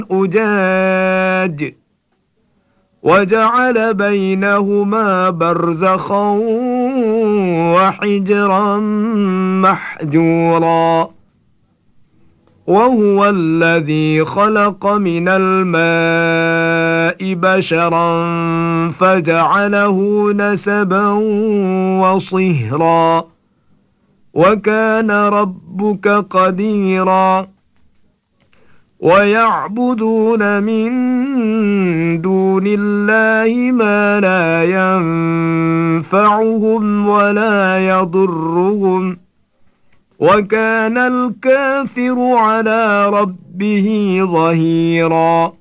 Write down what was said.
أجاج وجعل بينهما برزخا وحجرا محجورا وهو الذي خلق من الماء بشرا فجعله نسبا وصهرا وكان ربك قديرا ويعبدون من دون الله ما لا ينفعهم ولا يضرهم وكان الكافر على ربه ظهيرا